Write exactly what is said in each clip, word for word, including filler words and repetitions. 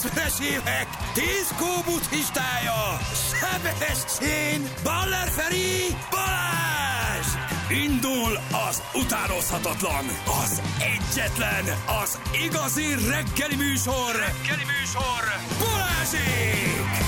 hetvenes évek diszkó buddhistája, Sebestyén, Baller Feri, Balázs! Indul az utánozhatatlan, az egyetlen, az igazi reggeli műsor, reggeli műsor, Balázsék!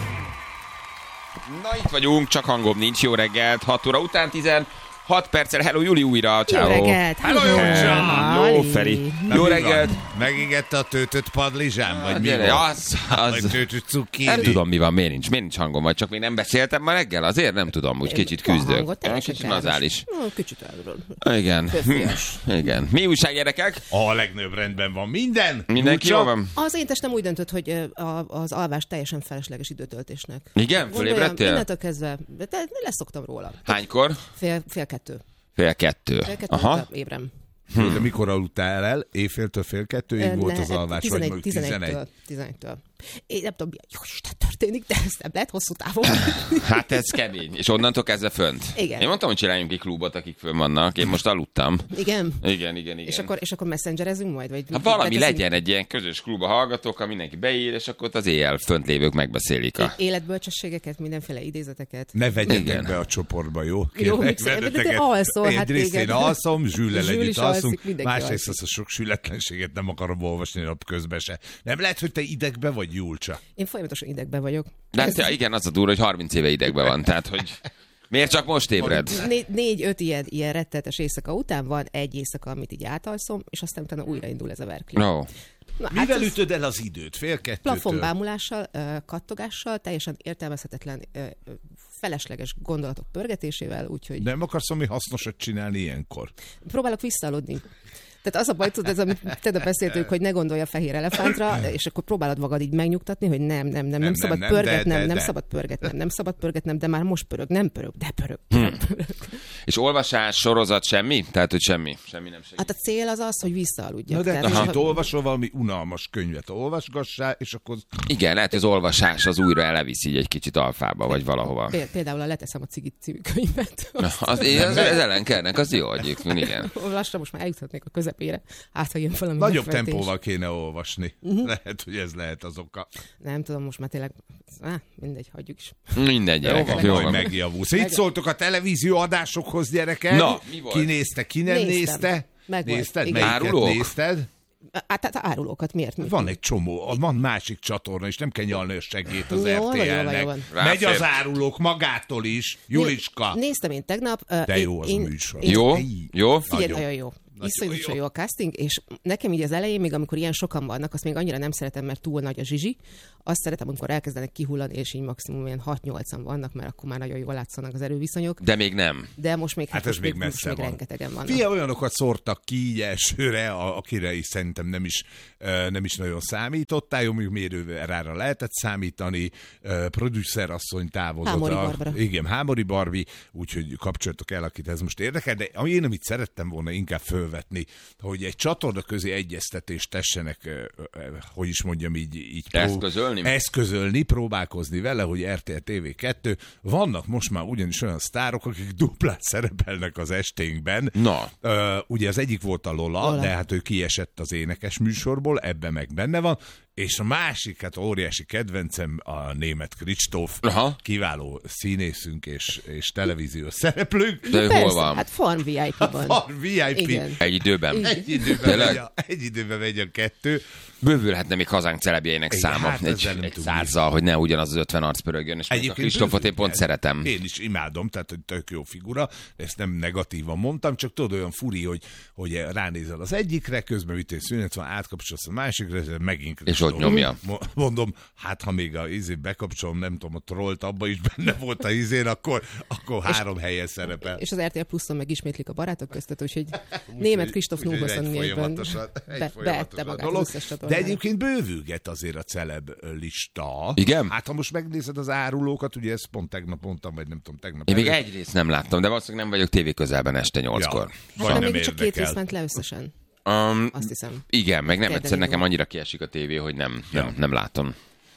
Na itt vagyunk, csak hangom nincs, jó reggelt, hat óra után tizenhat perccel, hello Juli újra, ciao. Jó reggelt, hello Jócsa, hello Feri, jó reggelt. Megégette a töltött padlizsám, vagy mi Gyere, van? az, az, Vagy töltött cukkini? nem tudom mi van, miért nincs, miért nincs hangom, vagy csak még nem beszéltem ma reggel, azért nem tudom, úgy kicsit küzdök. Kicsit nazális. Kicsit elről. Igen, igen. Mi újság, gyerekek? A legnagyobb rendben van minden. Mindenki jól van? Az én testem úgy döntött, hogy az alvás teljesen felesleges időtöltésnek. Igen, fölébredtél? Innentől kezdve, de leszoktam róla. Hánykor? Fél, fél kettő. Fél kettő. Fél kettő, Aha. ébrem. Hm. De mikor aludtál el? Éjféltől fél kettőig volt az alvás? tizenegy, vagy tizenegytől. tizenegytől. Én nem tudom, jó Isten történik, de ez nem lehet hosszú távon. Hát ez kemény. És onnantól kezdve fönt. Igen. Én mondtam, hogy csináljunk egy klubot, akik fönn vannak. Én most aludtam. Igen? Igen, igen, igen. És akkor, és akkor messengerezünk majd? Vagy hát valami beteszünk? legyen egy ilyen közös klub a hallgatókkal, mindenki beír, és akkor ott az éjjel fönt lévők megbeszélik a... Életbölcsességeket, mindenféle idézeteket. Ne vegyetek Igen. be a csoportba, jó? Jó, Kérlek, de- de- de benneteket. alszol, hát Egyrészt én igen. alszom, Zsüllel Zsül együtt is alszunk, alszik, mindenki másrészt alszik. azt a sok sületlenséget nem akarom olvasni nap közben se. Nem lehet, hogy te idegbe vagy, Julcsa? Én folyamatosan idegben vagyok. De hát, igen, az a durva, hogy harminc éve idegben van, tehát hogy... Miért csak most ébred? Né- négy-öt ilyen, ilyen rettenetes éjszaka után van egy éjszaka, amit így átalszom, és aztán utána újraindul ez a verkli. No. Na, Mivel ez ütöd el az időt? Fél kettőtől? plafonbámulással, ö, kattogással, teljesen értelmezhetetlen, ö, ö, felesleges gondolatok pörgetésével, úgyhogy Nem akarsz valami hasznosat csinálni ilyenkor? próbálok visszaaludni. Tehát az a baj, tudod, ez, amit te beszéltünk, hogy ne gondolj a fehér elefántra, és akkor próbálod magad így megnyugtatni, hogy nem, nem, nem, nem, nem szabad nem, pörgetnem, de, de, nem de. szabad pörgetnem, nem szabad pörgetnem, de már most pörög, nem pörög, de pörög, nem pörög. És olvasás, sorozat, semmi? Tehát, hogy semmi. Semmi nem segít. Hát a cél az az, hogy visszaaludjak. Na de Tehát, kicsit ha- olvasol valami unalmas könyvet, olvasgassál, és akkor... Igen, lehet, hogy az olvasás az újra elevisz így egy kicsit alfába, vagy valahova. Péld- Például a Leteszem a cigit című könyvet. Na, az, az, az ellenkernek, az jó adjuk, igen. Lassan most már eljuthatnék a közepére. Hát, ha jön valami Nagyobb megfejtés. tempóval kéne olvasni. Uh-huh. Lehet, hogy ez lehet az oka. Nem tudom, most már tényleg... Á, mindegy, hagyjuk is. Mindegy, Jó gyerekek, van, jó majd van. megjavulsz. Itt szóltok a televízió adásokhoz, gyerekek. Na, mi volt? Ki nézte, ki nem Néztem. nézte? Megvolt, Nézted? igen. Melyiket Árulók? nézted? Hát, hát árulókat miért? Mi? Van egy csomó, van másik csatorna, és nem kell nyalni a segét az Jó van, jó van, jó er té el-nek. van. Megy Ráfér. az árulók magától is. Juliska. Néztem én tegnap. ö, De én- jó az a én- műsor. én- Jó? Ej. Jó? Figyelj, Nagyon. nagyon jó. Iszonyatosan jó. jó a casting, és nekem így az elején, még amikor ilyen sokan vannak, azt még annyira nem szeretem, mert túl nagy a zsizsi. Azt szeretem, amikor elkezdenek kihullani, és így maximum ilyen hat-nyolcan vannak, mert akkor már nagyon jól látszanak az erőviszonyok. De még nem. De most még, Hát ez most még most messze még van. rengetegen vannak. Fia, olyanokat szórtak ki így elsőre, a- akire is szerintem nem is, ö, nem is nagyon számítottál. Jó, mondjuk mérőrára lehetett számítani. Ö, Producer asszony távozott. Hámori a- Barbara. Igen, Hámori Barbi, úgyhogy kapcsoltok el, akit ez most érdekel. De ami én, amit szerettem volna inkább fölvetni, hogy egy csatorna közé egyeztetést tessenek, ö, ö, hogy is mondjam így, így pró- Eszközölni? eszközölni, próbálkozni vele, hogy er té el té vé kettő. Vannak most már ugyanis olyan sztárok, akik duplát szerepelnek az esténkben. Na. Ö, ugye az egyik volt a Lola, Lola. de hát ő kiesett az énekes műsorból, ebben meg benne van, és a másik, hát óriási kedvencem a német Kristóf, Aha. kiváló színészünk és, és televíziós szereplőnk. De ő hol Persze, van? hát Farm vé i pé-ban. Van vé i pé. Igen. Egy időben. Egy időben, Tényleg? megy a, egy időben megy a kettő. Bővülhetne még hazánk celebjeinek Igen, száma hát egy, ezzel nem egy tudom. százzal, hogy ne ugyanaz az ötven arc pörögjön, és még a Kristófot én pont bővülhet. szeretem. Én is imádom, tehát hogy tök jó figura, ezt nem negatívan mondtam, csak tudod, olyan furi, hogy, hogy ránézel az egyikre, közben ütén szünet van, átkapcsolsz a másikra, megint És ott nyomja. Mo- Mondom, hát ha még a izé bekapcsolom, nem tudom, a trollt abba is benne volt a izén, akkor, akkor három helyen szerepel. És az er té el Pluszon megismétlik a barátok között, úgyhogy német Kristóf Úgyhogy nulla egy huszonnégyben folyamatosan- egy be, folyamatos beette a magát dolog. az összes De csatornára. egyébként bővülget azért a celeb lista. Igen? Hát ha most megnézed az árulókat, ugye ezt pont tegnap mondtam, vagy nem tudom, tegnap Én még előtt. egy részt nem láttam, de valószínűleg nem vagyok tévé közelben este nyolckor. Ja. Hát Vagy nem, nem még csak két érdekel. rész ment le összesen. Um, Azt hiszem. igen, meg nem, Kedden egyszer nekem indul. annyira kiesik a tévé, hogy nem, nem, Ja. nem látom.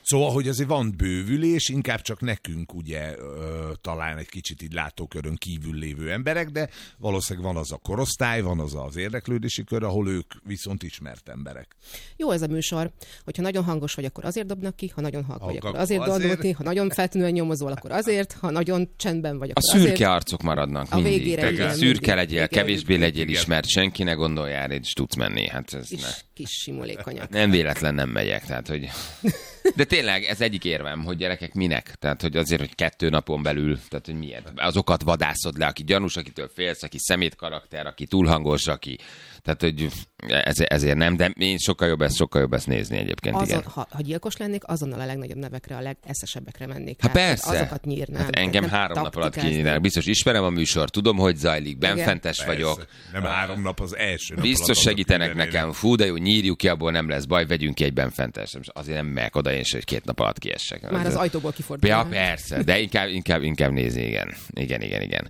Szóval, hogy azért van bővülés, inkább csak nekünk ugye ö, talán egy kicsit így látókörön kívül lévő emberek, de valószínűleg van az a korosztály, van az az érdeklődési kör, ahol ők viszont ismert emberek. Jó ez a műsor, hogyha nagyon hangos vagy, akkor azért dobnak ki, ha nagyon halk vagy, Ha- akkor azért azért. gondolni, ha nagyon feltűnően nyomozol, akkor azért, ha nagyon csendben vagy, A akkor szürke azért. arcok maradnak A mindig. végére Tehát igen, szürke mindig. legyél, Igen, kevésbé igen. legyél ismert, senki ne gondoljál, és tudsz menni. Hát ez Kis, ne. kis simulékonyak. Nem véletlen nem megyek, tehát hogy... De tényleg ez egyik érvem, hogy gyerekek minek? Tehát, hogy azért, hogy kettő napon belül, tehát, hogy miért? Azokat vadászod le, aki gyanús, akitől félsz, aki szemét karakter, aki túlhangos, aki... Tehát, hogy ez, ezért nem, de én sokkal jobb ezt, sokkal jobb ezt nézni egyébként, Azon, igen. ha, ha gyilkos lennék, azonnal a legnagyobb nevekre, a legeszesebbekre mennék. Hát persze. Azokat nyírnám. Hát engem Tehát nem három nap alatt taktikázni. kinyírnak. Biztos ismerem a műsor, tudom, hogy zajlik, benfentes Persze. vagyok. Nem három nap az első nap. Biztos alatt segítenek azok mindenére. nekem. Fú, de jó, nyírjuk ki, abból nem lesz baj, vegyünk ki egy benfentes. Azért nem megyek oda én se, hogy két nap alatt kiessek. Már az ajtóból Ja, kifordulnak. persze, de inkább, inkább, inkább nézni, igen. Igen, igen, igen.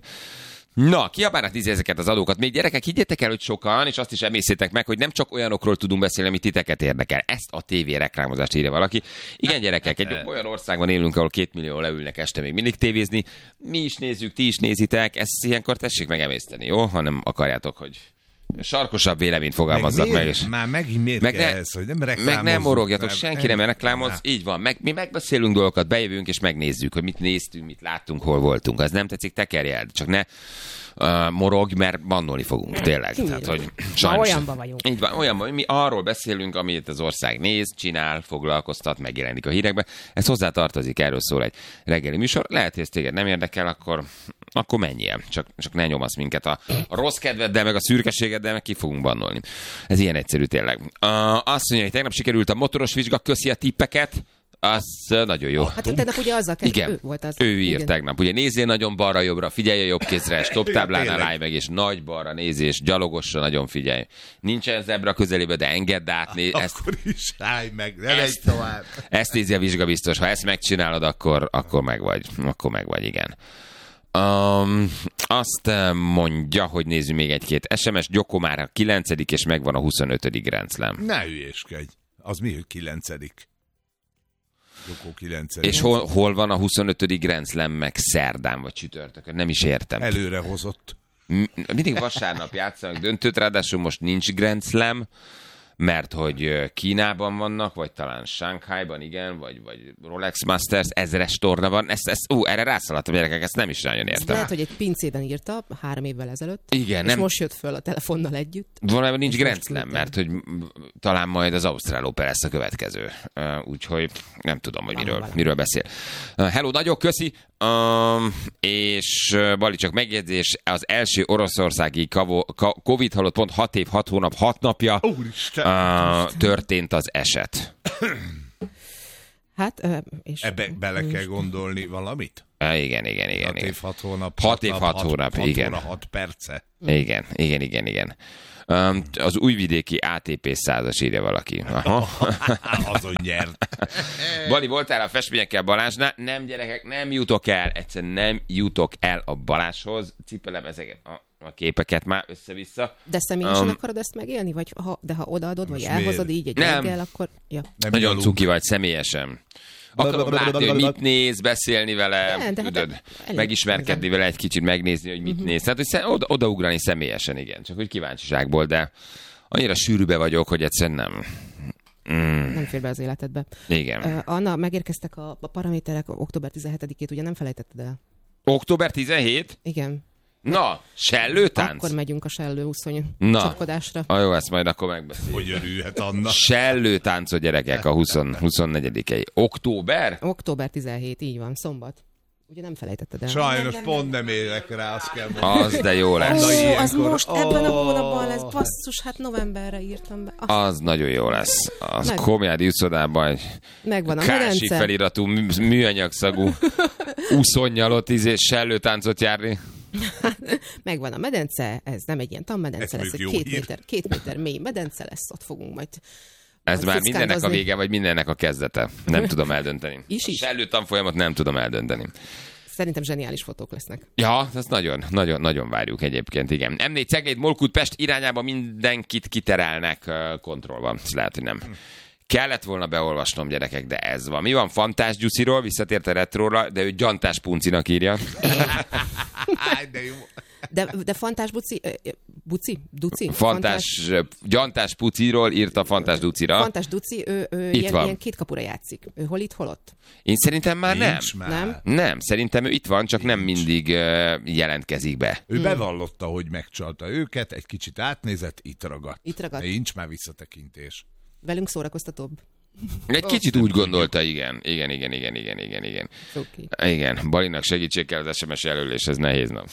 Na, kiabálnak tíz ezeket az adókat. Még gyerekek, higgyetek el, hogy sokan, és azt is emészétek meg, hogy nem csak olyanokról tudunk beszélni, ami titeket érdekel. Ezt a tévé reklámozást írja valaki. Igen, gyerekek, egy olyan országban élünk, ahol két millió leülnek este még mindig tévézni. Mi is nézzük, ti is nézitek. Ezt ilyenkor tessék megemészteni, jó? Ha nem akarjátok, hogy sarkosabb véleményt fogalmazzak meg. miért? És... Már megint miért Meg kell ne, ez, hogy nem meg reklámozzuk? nem morogjatok, Már- senki nem reklámoz, így van. Meg, mi megbeszélünk dolgokat, bejövünk és megnézzük, hogy mit néztünk, mit láttunk, hol voltunk. Az nem tetszik, tekerj el, csak ne uh, morogj, mert bannolni fogunk, tényleg. Tehát, hogy sajnos. olyanban vagyunk. Így van, olyanban, mi arról beszélünk, amit az ország néz, csinál, foglalkoztat, megjelenik a hírekbe. Ez hozzá tartozik, erről szól egy reggeli műsor. Lehet, hogy ez téged nem érdekel, akkor, akkor menjél. Csak, csak ne nyomasz minket a, a rossz kedveddel, meg a szürkeségeddel, meg ki fogunk bannolni. Ez ilyen egyszerű tényleg. Uh, azt mondja, hogy tegnap sikerült a motoros vizsga, köszi a tippeket. Az uh, nagyon jó. Hát tegnap ugye azzal kezdve, Igen, ő volt az. ő ír Igen. tegnap. Ugye nézzél nagyon balra-jobbra, figyelj a jobb kézre, stop táblánál Tényleg. állj meg, és nagy balra nézés, gyalogosra nagyon figyelj. Nincsen zebra közelébe, de engedd át. Né- ezt, Akkor is állj meg, ne megy ezt- tovább. ezt nézi a vizsgabiztos. Ha ezt megcsinálod, akkor, akkor meg vagy. Akkor meg vagy, igen. Um, azt eh, mondja, hogy nézzük még egy-két es em es. Gyoko már a kilencedik és megvan a huszonötödik Grand Slam. Ne hülyéskedj. Az mi, hogy kilencedik? Jokó kilencedik. És hol, hol van a huszonötödik Grand Slam meg szerdán vagy csütörtökön? Nem is értem. Előre hozott. M- mindig vasárnap játszanak döntőt, ráadásul most nincs Grand Slam, mert hogy ö, Kínában vannak, vagy talán Shanghaiban, igen, vagy, vagy Rolex Masters, ezres torna van. Ezt, ezt, ú, erre rászaladtam, gyerekek, ezt nem is nagyon értem. Lehet, hogy egy pincében írta három évvel ezelőtt. Igen, és nem- most jött föl a telefonnal együtt. Valójában nincs És Grand most Slam, küldtem. mert hogy m- talán majd az Ausztrál Open lesz a következő. Uh, úgyhogy nem tudom, hogy miről, valami. miről beszél. Uh, hello, nagyon köszi! Um, és uh, Bali, csak megjegyzés, az első oroszországi kavo- ka- Covid halott pont hat év, hat hónap, hat napja Úristen! uh, történt az eset. Hát, ö, és... Ebbe bele kell gondolni valamit? Uh, igen, igen, igen. Hat igen. év, hat hónap. Hat év, nap, hat hónap, hat igen. óra, hat perce. Igen, igen, igen, igen. Um, az újvidéki á té pé százas írja valaki. Aha. Azon nyert. Bali, voltál a festményekkel Balázsnál? Nem, gyerekek, nem jutok el. Egyszerűen nem jutok el a Balázshoz. Cipelem ezeket a, a képeket már össze-vissza. De személyesen Um, akarod ezt megélni? Vagy ha, de ha odaadod, vagy Most elhozod miért? így egy Nem. reggel, akkor... Ja. Nem Nagyon gyalog. cuki vagy személyesen. Akarom látni, hogy mit néz, beszélni vele, Nem, de hát tudod, elég- megismerkedni vele egy kicsit, megnézni, hogy mit néz. Tehát, hogy sze- oda, odaugrani személyesen, igen. Csak hogy kíváncsiságból, de annyira sűrűbe vagyok, hogy egyszerűen nem. Mm, Nem fér be az életedbe. igen. Uh, Anna, megérkeztek a, a paraméterek október tizenhetedikét, ugye nem felejtetted el? október tizenhetedike? Igen. Na, sellőtánc? Akkor megyünk a sellő úszony Na. csapkodásra. Ah, jó, ezt majd akkor megbeszéljük. Hogy örülhet Anna? Sellőtáncot, gyerekek, a húsz, huszonnegyedikei. Október? Október tizenhetedike, így van, szombat. Ugye nem felejtetted el? Sajnos pont nem élek rá, azt kell mondani. Az de jó lesz. Ó, az ilyenkor- most ebben a Ó. hónapban lesz, basszus, hát novemberre írtam be. Ah, Az nagyon jó lesz. Az Meg- Komjádi utcodában egy megvan a kási medence. feliratú, mű- műanyagszagú úszonnyal ott izé sellőtáncot járni. Megvan a medence, ez nem egy ilyen tanmedence Ez lesz, egy mondjuk jó két hír. méter, két méter mély medence lesz, ott fogunk majd Ez majd már mindennek a fickándozni. vége, vagy mindennek a kezdete. Nem tudom eldönteni. Is is. A sellőtanfolyamat nem tudom eldönteni. Szerintem zseniális fotók lesznek. Ja, ezt nagyon, nagyon, nagyon várjuk egyébként, igen. em négy Cegléd, Molkút, Pest irányába mindenkit kiterelnek uh, kontrollban. Ez lehet, hogy nem Kellett volna beolvasnom, gyerekek, de ez van. Mi van Fantás Gyusziról, visszatért a retróra, de ő Gyantás Puncinak írja. De jó. De, de Fantás Buci, ö, ö, Buci, Duci? Fantás, Gyantás Puciról írta Fantás Ducira. Fantás Duci, ő, ő Itt ilyen, van. ilyen két kapura játszik. Ő hol itt, hol ott? Én szerintem már nem. Nincs már. Nem? Nem, szerintem ő itt van, csak nem mindig uh, jelentkezik be. Ő bevallotta, hogy megcsalta őket, egy kicsit átnézett, itt ragadt. Itt ragadt. Nincs már visszatekintés. Velünk szórakoztatóbb. Egy kicsit úgy gondolta, igen. Igen, igen, igen, igen, igen, igen. Okay. Igen, Balinak segítség kell az es em es jelölés, ez nehéz nap.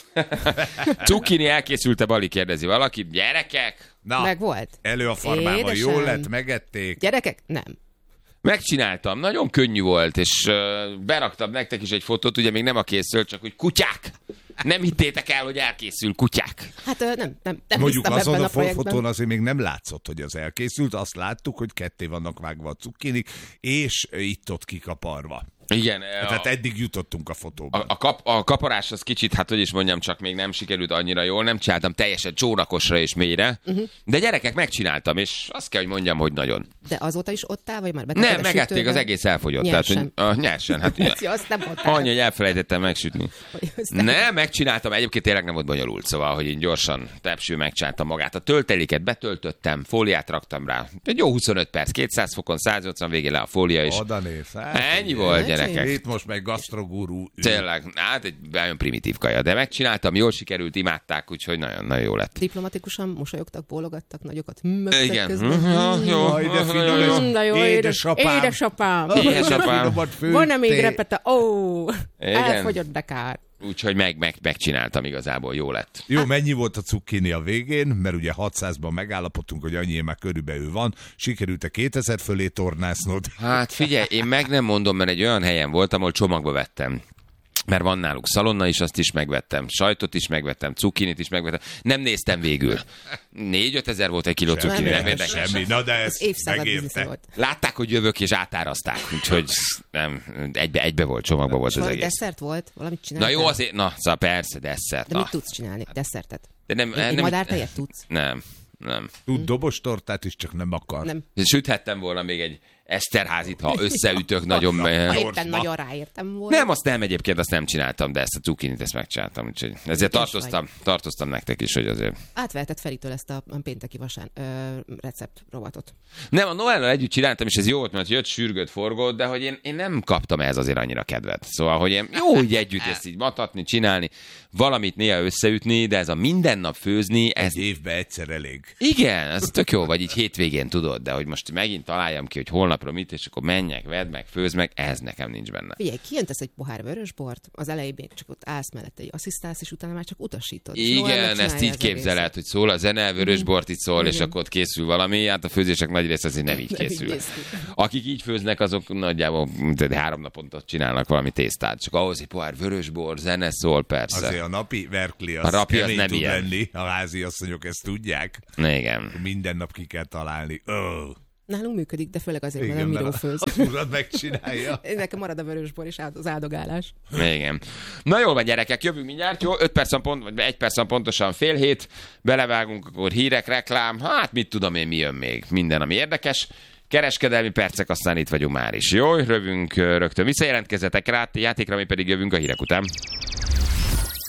Cukkini elkészült-e, Bali, kérdezi valaki. Gyerekek! Na, Meg volt. elő a farmában, Édesem. jól lett, megették. Gyerekek? Nem. Megcsináltam, nagyon könnyű volt, és uh, beraktam nektek is egy fotót, ugye még nem a készült, csak hogy kutyák! Nem hittétek el, hogy elkészül, kutyák! Hát ö, nem, nem, nem Mondjuk hiszem azon ebben a a projektben. fotón azért még nem látszott, hogy az elkészült, azt láttuk, hogy ketté vannak vágva a cukkinik, és itt-ott kikaparva. Igen. Tehát eddig jutottunk a fotóban. A, a, kap, a kaparás az kicsit, hát hogy is mondjam, csak még nem sikerült annyira jól, nem csináltam teljesen csónakosra és mélyre, uh-huh. de gyerekek, megcsináltam, és azt kell, hogy mondjam, hogy nagyon. De azóta is ott áll, vagy már betetted Nem, a megették, sütőbe? az egész elfogyott. Nyersen. Tehát, hogy, a, nyersen. Hát, Puszi, azt nem mondtál. annyi, hogy elfelejtettem megsütni. Hogy azt nem- Nem, megcsináltam, egyébként tényleg nem volt bonyolult, szóval, hogy én gyorsan tepső megcsináltam magát. A tölteléket betöltöttem, fóliát raktam rá. Egy jó huszonöt perc, kétszáz fokon, száz nyolcvan végén le a fólia is. Oda néz. Hát, Ennyi volt, gyerekek. Itt most meg gasztrogurú. Tényleg, hát egy nagyon primitív kaja, de megcsináltam, jól sikerült, imádták, úgyhogy nagyon-nagyon jó lett. Diplomatikusan mosolyogtak, bólogattak nagyokat. Mögtek Igen. közben. Mhm, jó. Jaj, de figyelj, Nagyon jó. ez Mm, de jó, édes, édesapám. édesapám. Édesapám. Finomat főttél. Van-e még repete? Ó, Igen. elfogyott, de kár. Úgyhogy meg, meg, megcsináltam igazából, jó lett. Jó, mennyi volt a cukkini a végén, mert ugye hatszázban megállapodtunk, hogy annyi már körülbelül van. Sikerült-e kétezer fölé tornásznod? Hát figyelj, én meg nem mondom, mert egy olyan helyen voltam, ahol csomagba vettem. Mert van náluk szalonna is, azt is megvettem, sajtot is megvettem, cukkinit is megvettem. Nem néztem végül. négy-öt ezer volt egy kiló cukkini, nem érdekel. Semmi, na de ez Az évszázad biznisze megérte. volt. Látták, hogy jövök, és átárazták. Úgyhogy nem, egybe, egybe volt, csomagba volt És az valami egész. desszert volt? Valamit Na csináltál? jó, azért, na, szóval persze, desszert. De Na. mit tudsz csinálni? Desszertet? De nem, Egy nem, madártejet tudsz? nem, nem. Tud dobos tortát is, csak nem akar. Nem. Süthettem volna még egy Eszterházit, ha összeütök nagyon... Ha eh, éppen Gyorsba. nagyon ráértem volna. Nem, azt nem egyébként, azt nem csináltam, de ezt a cukkinit, ezt megcsináltam. Úgyhogy ezért Ügyes tartoztam, tartoztam nektek is, hogy azért... Átvehetett Feritől ezt a pénteki vasán ö, recept rovatot. Nem, a Noellal együtt csináltam, és ez jó volt, mert jött, sürgött, forgott, de hogy én, én nem kaptam ehhez azért annyira kedvet. Szóval, hogy én jó, így együtt ezt így matatni, csinálni, valamit néha összeütni, de ez a minden nap főzni, ez... Egy évben egyszer elég. Igen, ez tök jó, vagy így hétvégén tudod, de hogy most megint találjam ki, hogy holnapra mit, és akkor menjek, vedd meg, főzd meg, ez nekem nincs benne. Figyelj, kijöntesz egy pohár vörösbort, az elején még csak ott állsz mellette, egy asszisztálsz, és utána már csak utasítod. És Noel Igen, megcsinálja ezt így az képzeled, hogy szól a zene, vörösbort itt szól, és Igen. akkor ott készül valami, hát a főzések nagy része azért nem így Nem így készül. néz ki. Akik így főznek, azok nagyjából mint egy három naponta csinálnak valami tésztát. Csak ahhoz egy pohár vörösbor, zene szól, persze. Azért a napi verkli az A rapi az kemény nem tud ilyen. lenni. A házi asszonyok ezt tudják. Igen. Minden nap ki kell találni. Oh. Nálunk működik, de főleg azért, mert Igen, nem mert miró főz. az urad megcsinálja. Nekem marad a vörösbor és az áldogálás. Igen. Na jól van, gyerekek, jövünk mindjárt, jó? öt percen pont, vagy egy percen pontosan fél hét, belevágunk, akkor hírek, reklám, hát mit tudom én, mi jön még, minden, ami érdekes. Kereskedelmi percek, aztán itt vagyunk már is. Jó, rövünk rögtön visszajelentkezzetek rá, játékra, mi pedig jövünk a hírek után.